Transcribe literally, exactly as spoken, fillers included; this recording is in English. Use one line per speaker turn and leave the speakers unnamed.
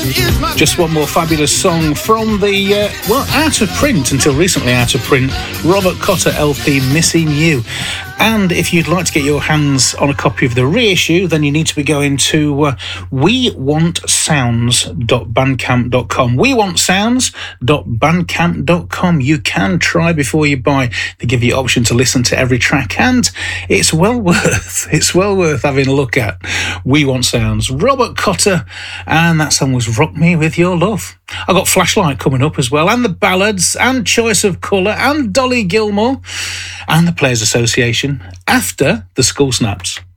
Just one more fabulous song from the, uh, well, out of print, until recently out of print, Robert Cotter L P, Missing You. And if you'd like to get your hands on a copy of the reissue, then you need to be going to uh, we want sounds dot bandcamp dot com. we want sounds dot bandcamp dot com. You can try before you buy. They give you the option to listen to every track, and it's well worth, it's well worth having a look at. We Want Sounds, Robert Cotter, and that song was Rock Me With Your Love. I've got Flashlight coming up as well, and the ballads, and Choice of Colour, and Dolly Gilmore, and the Players Association after the School Snaps.